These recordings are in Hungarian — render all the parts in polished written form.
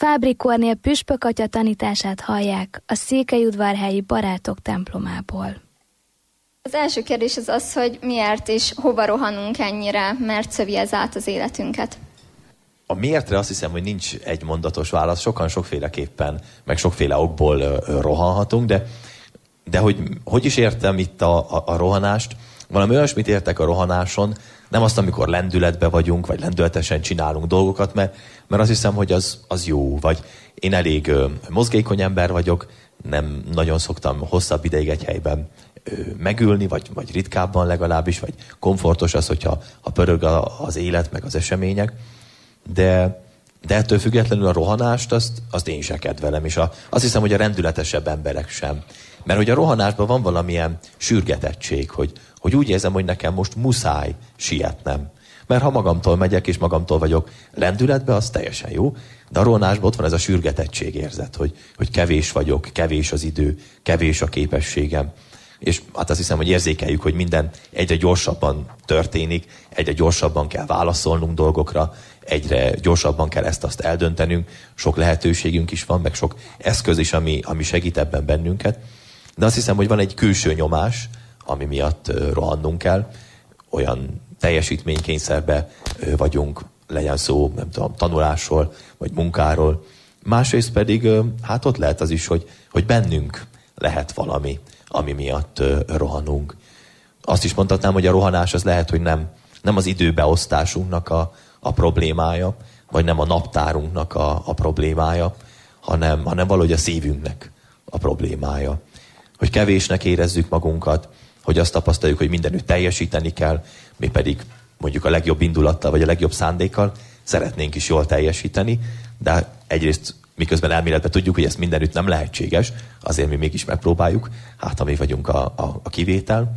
Fábry Kornél püspök atya tanítását hallják a székelyudvarhelyi Barátok templomából. Az első kérdés az, hogy miért és hova rohanunk ennyire, mert szövi ez át az életünket. A miértre azt hiszem, hogy nincs egy mondatos válasz, sokan sokféleképpen, meg sokféle okból rohanhatunk, de hogy is értem itt a rohanást? Valami olyasmit értek a rohanáson, nem azt, amikor lendületbe vagyunk, vagy lendületesen csinálunk dolgokat, mert azt hiszem, hogy az jó, vagy én elég mozgékony ember vagyok, nem nagyon szoktam hosszabb ideig egy helyben megülni, vagy ritkábban legalábbis, vagy komfortos az, hogyha pörög az élet, meg az események, de ettől függetlenül a rohanást, azt én se kedvelem, és azt hiszem, hogy a rendületesebb emberek sem. Mert hogy a rohanásban van valamilyen sürgetettség, hogy úgy érzem, hogy nekem most muszáj sietnem. Mert ha magamtól megyek, és magamtól vagyok lendületbe, az teljesen jó, de a rohanásban ott van ez a sürgetettség érzet, hogy kevés vagyok, kevés az idő, kevés a képességem. És hát azt hiszem, hogy érzékeljük, hogy minden egyre gyorsabban történik, egyre gyorsabban kell válaszolnunk dolgokra, egyre gyorsabban kell ezt-azt eldöntenünk, sok lehetőségünk is van, meg sok eszköz is, ami segít ebben bennünket. De azt hiszem, hogy van egy külső nyomás, ami miatt rohannunk kell, olyan teljesítménykényszerbe vagyunk, legyen szó, nem tudom, tanulásról, vagy munkáról. Másrészt pedig, hát ott lehet az is, hogy bennünk lehet valami, ami miatt rohanunk. Azt is mondhatnám, hogy a rohanás az lehet, hogy nem az időbeosztásunknak a problémája, vagy nem a naptárunknak a problémája, hanem valahogy a szívünknek a problémája. Hogy kevésnek érezzük magunkat, hogy azt tapasztaljuk, hogy mindenütt teljesíteni kell, mi pedig mondjuk a legjobb indulattal, vagy a legjobb szándékkal szeretnénk is jól teljesíteni, de egyrészt miközben elméletben tudjuk, hogy ez mindenütt nem lehetséges, azért mi mégis megpróbáljuk, hát ha mi vagyunk a kivétel,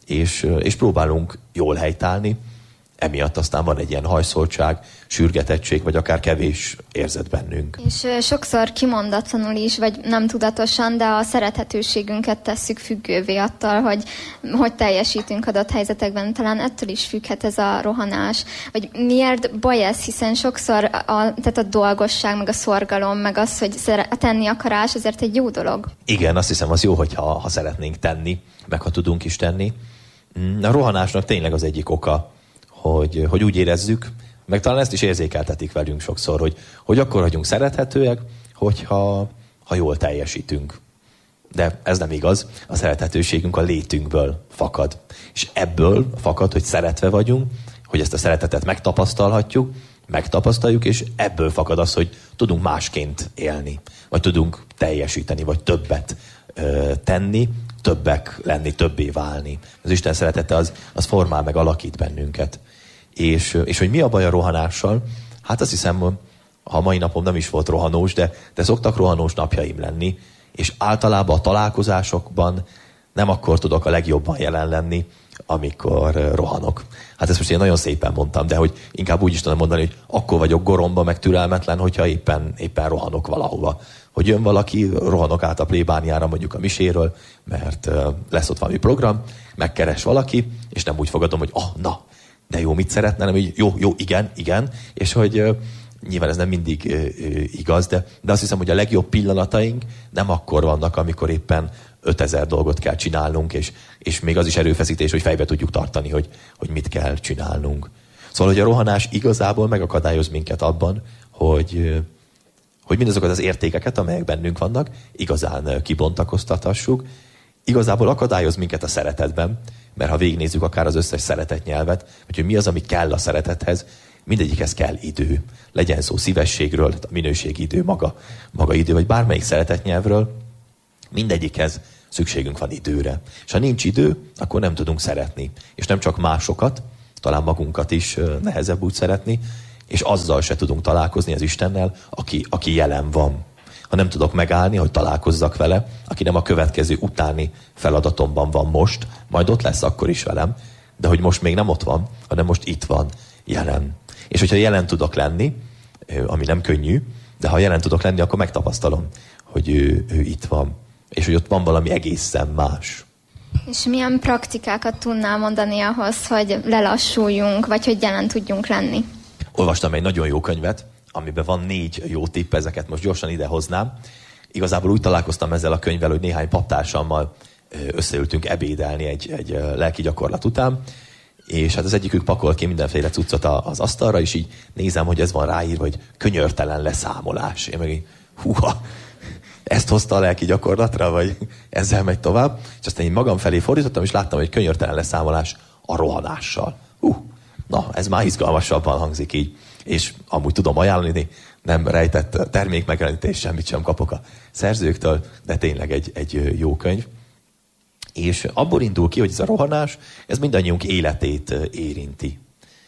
és próbálunk jól helytállni, emiatt aztán van egy ilyen hajszoltság, sürgetettség, vagy akár kevés érzet bennünk. És sokszor kimondatlanul is, vagy nem tudatosan, de a szerethetőségünket tesszük függővé attól, hogy teljesítünk adott helyzetekben. Talán ettől is függhet ez a rohanás. Vagy miért baj ez, hiszen sokszor tehát a dolgosság, meg a szorgalom, meg az, hogy a tenni akarás, azért egy jó dolog. Igen, azt hiszem, az jó, hogyha szeretnénk tenni, meg ha tudunk is tenni. A rohanásnak tényleg az egyik oka, hogy úgy érezzük, meg talán ezt is érzékeltetik velünk sokszor, hogy akkor vagyunk szerethetőek, hogyha jól teljesítünk. De ez nem igaz, a szerethetőségünk a létünkből fakad. És ebből fakad, hogy szeretve vagyunk, hogy ezt a szeretetet megtapasztaljuk, és ebből fakad az, hogy tudunk másként élni, vagy tudunk teljesíteni, vagy többet tenni, többek lenni, többé válni. Az Isten szeretete az formál meg alakít bennünket. És hogy mi a baj a rohanással? Hát azt hiszem, ha mai napom nem is volt rohanós, de szoktak rohanós napjaim lenni, és általában a találkozásokban nem akkor tudok a legjobban jelen lenni, amikor rohanok. Hát ezt most én nagyon szépen mondtam, de hogy inkább úgy is tudom mondani, hogy akkor vagyok goromba, meg türelmetlen, hogyha éppen rohanok valahova. Hogy jön valaki, rohanok át a plébániára mondjuk a miséről, mert lesz ott valami program, megkeres valaki, és nem úgy fogadom, hogy na, de jó, mit szeretne, nem így, jó, igen, és hogy nyilván ez nem mindig igaz, de azt hiszem, hogy a legjobb pillanataink nem akkor vannak, amikor éppen 5000 dolgot kell csinálnunk, és még az is erőfeszítés, hogy fejbe tudjuk tartani, hogy mit kell csinálnunk. Szóval, hogy a rohanás igazából megakadályoz minket abban, hogy mindazokat az értékeket, amelyek bennünk vannak, igazán kibontakoztathassuk. Igazából akadályoz minket a szeretetben, mert ha végignézzük akár az összes szeretetnyelvet, hogy mi az, ami kell a szeretethez, mindegyikhez kell idő. Legyen szó szívességről, a minőségi idő, maga idő, vagy bármelyik szeretetnyelvről, mindegyikhez szükségünk van időre. És ha nincs idő, akkor nem tudunk szeretni. És nem csak másokat, talán magunkat is nehezebb úgy szeretni, és azzal se tudunk találkozni az Istennel, aki jelen van. Ha nem tudok megállni, hogy találkozzak vele, aki nem a következő utáni feladatomban van most, majd ott lesz akkor is velem, de hogy most még nem ott van, hanem most itt van, jelen. És hogyha jelen tudok lenni, ami nem könnyű, de ha jelen tudok lenni, akkor megtapasztalom, hogy ő itt van. És hogy ott van valami egészen más. És milyen praktikákat tudnál mondani ahhoz, hogy lelassuljunk, vagy hogy jelen tudjunk lenni? Olvastam egy nagyon jó könyvet, amiben van 4 jó tipp, ezeket most gyorsan idehoznám. Igazából úgy találkoztam ezzel a könyvvel, hogy néhány paptársammal összeültünk ebédelni egy lelki gyakorlat után, és hát az egyikük pakol ki mindenféle cuccot az asztalra, és így nézem, hogy ez van ráírva, hogy könyörtelen leszámolás. Én meg így, húha, ezt hozta a lelki gyakorlatra, vagy ezzel megy tovább. És aztán én magam felé fordítottam, és láttam, hogy könyörtelen leszámolás a rohanással. Na, ez már izgalmasabban hangzik így. És amúgy tudom ajánlani, nem rejtett termékmegjelenítés, semmit sem kapok a szerzőktől, de tényleg egy jó könyv. És abból indul ki, hogy ez a rohanás, ez mindannyiunk életét érinti.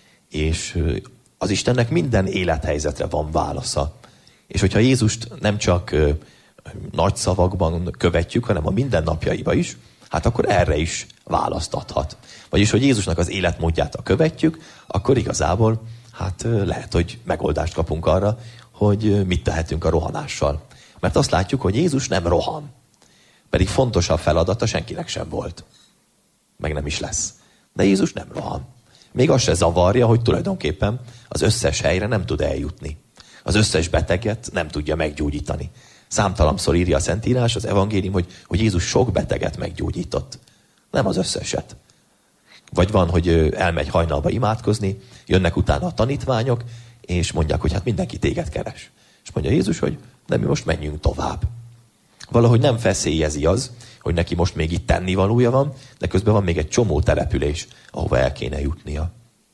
És az Istennek minden élethelyzetre van válasza. És hogyha Jézust nem csak nagy szavakban követjük, hanem a mindennapjaiba is, hát akkor erre is választ adhat. Vagyis, hogy Jézusnak az életmódját követjük, akkor igazából hát lehet, hogy megoldást kapunk arra, hogy mit tehetünk a rohanással. Mert azt látjuk, hogy Jézus nem rohan. Pedig fontosabb feladata senkinek sem volt. Meg nem is lesz. De Jézus nem rohan. Még az se zavarja, hogy tulajdonképpen az összes helyre nem tud eljutni. Az összes beteget nem tudja meggyógyítani. Számtalanszor írja a Szentírás, az evangélium, hogy Jézus sok beteget meggyógyított. Nem az összeset. Vagy van, hogy elmegy hajnalba imádkozni, jönnek utána a tanítványok, és mondják, hogy hát mindenki téged keres. És mondja Jézus, hogy de mi most menjünk tovább. Valahogy nem feszélyezi az, hogy neki most még itt tennivalója van, de közben van még egy csomó település, ahova el kéne jutnia.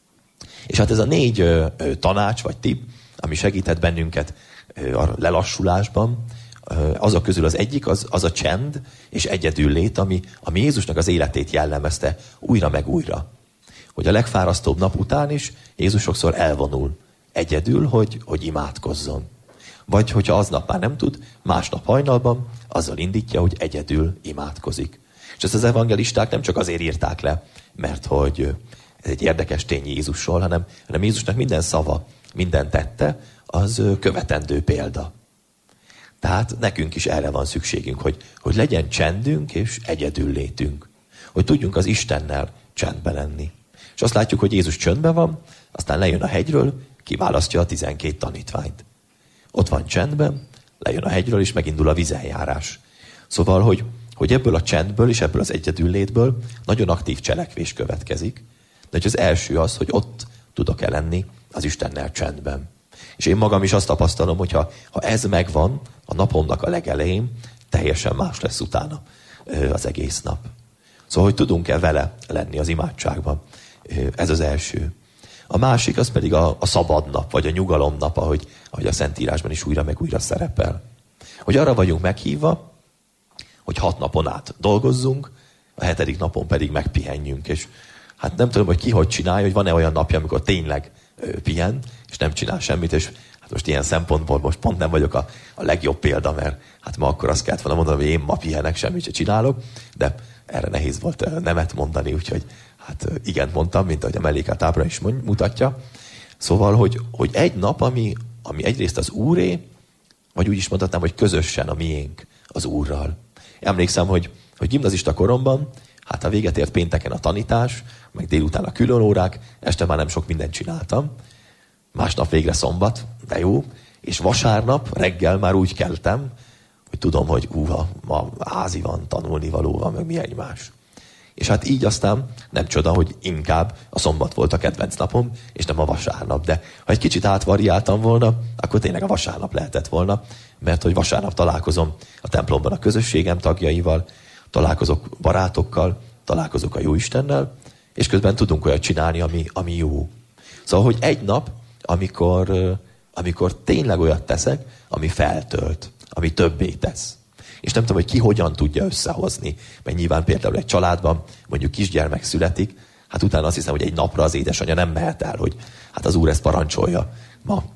És hát ez a 4 tanács vagy tipp, ami segített bennünket a lelassulásban, azok közül az egyik, az a csend és egyedüllét, ami Jézusnak az életét jellemezte újra meg újra. Hogy a legfárasztóbb nap után is Jézus sokszor elvonul egyedül, hogy imádkozzon. Vagy hogyha aznap már nem tud, másnap hajnalban azzal indítja, hogy egyedül imádkozik. És ezt az evangelisták nem csak azért írták le, mert hogy ez egy érdekes tény Jézusról, hanem Jézusnak minden szava, minden tette, az követendő példa. Tehát nekünk is erre van szükségünk, hogy legyen csendünk és egyedül létünk. Hogy tudjunk az Istennel csendben lenni. És azt látjuk, hogy Jézus csöndben van, aztán lejön a hegyről, kiválasztja a 12 tanítványt. Ott van csendben, lejön a hegyről, és megindul a vizenjárás. Szóval, hogy ebből a csendből és ebből az egyedüllétből nagyon aktív cselekvés következik. De hogy az első az, hogy ott tudok-e lenni az Istennel csendben. És én magam is azt tapasztalom, hogy ha ez megvan a napomnak a legelején, teljesen más lesz utána az egész nap. Szóval, hogy tudunk-e vele lenni az imádságban. Ez az első. A másik az pedig a szabad nap, vagy a nyugalom nap, ahogy a Szentírásban is újra meg újra szerepel. Hogy arra vagyunk meghívva, hogy 6 napon át dolgozzunk, a 7. napon pedig megpihenjünk. És hát nem tudom, hogy ki hogy csinálja, hogy van-e olyan napja, amikor tényleg pihen, és nem csinál semmit, és hát most ilyen szempontból most pont nem vagyok a legjobb példa, mert hát ma akkor azt kellett volna mondanom, hogy én ma pihenek, semmit se csinálok, de erre nehéz volt nemet mondani, úgyhogy hát igent mondtam, mint ahogy a mellékelt ábra is mutatja. Szóval, hogy egy nap, ami egyrészt az Úré, vagy úgy is mondhatnám, hogy közösen a miénk az Úrral. Emlékszem, hogy gimnazista koromban, hát ha véget ért pénteken a tanítás, meg délután a különórák, este már nem sok mindent csináltam. Másnap végre szombat, de jó. És vasárnap reggel már úgy keltem, hogy tudom, hogy ma házi van, tanulnivaló van, meg mi egymás. És hát így aztán nem csoda, hogy inkább a szombat volt a kedvenc napom, és nem a vasárnap. De ha egy kicsit átvariáltam volna, akkor tényleg a vasárnap lehetett volna, mert hogy vasárnap találkozom a templomban a közösségem tagjaival, találkozok barátokkal, találkozok a Jóistennel, és közben tudunk olyat csinálni, ami jó. Szóval, hogy egy nap, amikor tényleg olyat teszek, ami feltölt, ami többé tesz. És nem tudom, hogy ki hogyan tudja összehozni. Mert nyilván például egy családban mondjuk kisgyermek születik, hát utána azt hiszem, hogy egy napra az édesanyja nem mehet el, hogy hát az Úr ezt parancsolja. Ma